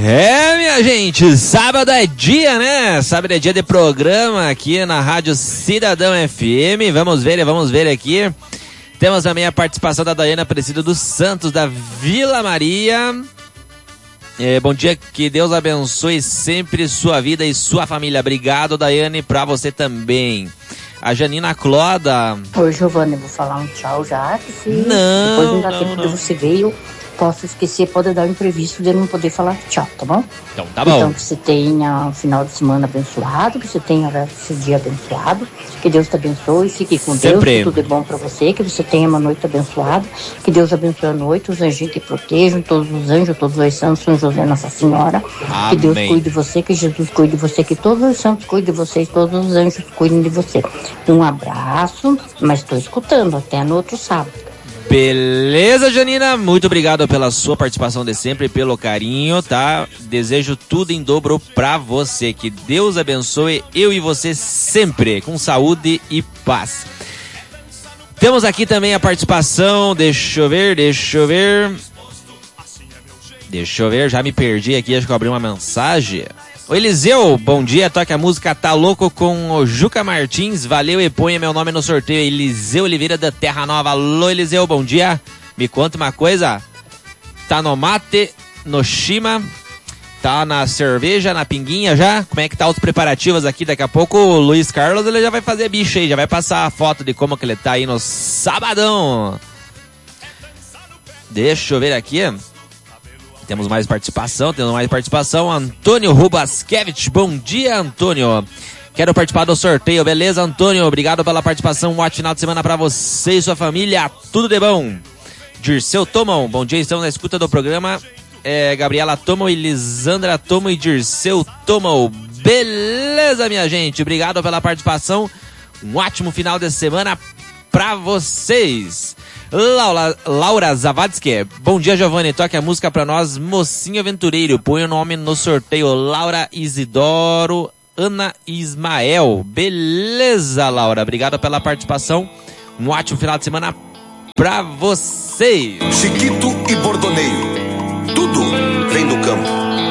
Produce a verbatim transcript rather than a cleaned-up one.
É, minha gente, sábado é dia, né? Sábado é dia de programa aqui na Rádio Cidadão F M. Vamos ver, vamos ver aqui. Temos também a participação da Daiane Aparecida dos Santos, da Vila Maria. É, bom dia, que Deus abençoe sempre sua vida e sua família. Obrigado, Daiane, pra você também. A Janina Cloda. Oi, Giovanni, eu vou falar um tchau já, que se não, depois não dá não, tempo não. de você veio, posso esquecer, pode dar um imprevisto de não poder falar tchau, tá bom? Então tá bom. Então que você tenha um final de semana abençoado, que você tenha esse dia abençoado, que Deus te abençoe, fique com Sempre. Deus, que tudo é bom pra você, que você tenha uma noite abençoada, que Deus abençoe a noite, os anjinhos que protejam, todos os anjos, todos os santos, São José, Nossa Senhora, Amém. Que Deus cuide de você, que Jesus cuide de você, que todos os santos cuidem de vocês, todos os anjos cuidem de você. Um abraço, mas estou escutando, até no outro sábado. Beleza, Janina, muito obrigado pela sua participação de sempre, pelo carinho, tá? Desejo tudo em dobro pra você, que Deus abençoe eu e você sempre, com saúde e paz. Temos aqui também a participação, deixa eu ver, deixa eu ver, deixa eu ver, já me perdi aqui, acho que eu abri uma mensagem. Ô Eliseu, bom dia, toque a música Tá Louco com o Juca Martins, valeu e ponha meu nome no sorteio, Eliseu Oliveira da Terra Nova. Alô Eliseu, bom dia, me conta uma coisa, tá no mate, no shima, tá na cerveja, na pinguinha já, como é que tá os preparativos aqui? Daqui a pouco o Luiz Carlos, ele já vai fazer bicho aí, já vai passar a foto de como que ele tá aí no sabadão. Deixa eu ver aqui. Temos mais participação, temos mais participação. Antônio Rubaskevich, bom dia, Antônio. Quero participar do sorteio, beleza, Antônio? Obrigado pela participação, um ótimo final de semana pra você e sua família, tudo de bom. Dirceu Tomão, bom dia, estamos na escuta do programa. É, Gabriela Tomão e Lisandra Tomão e Dirceu Tomão. Beleza, minha gente, obrigado pela participação. Um ótimo final de semana pra vocês. Laura, Laura Zavadsky, bom dia, Giovanni, toque a música pra nós, Mocinho Aventureiro, põe o nome no sorteio, Laura Isidoro, Ana Ismael. Beleza, Laura, obrigado pela participação, um ótimo final de semana pra vocês. Chiquito e Bordoneio, tudo vem do campo.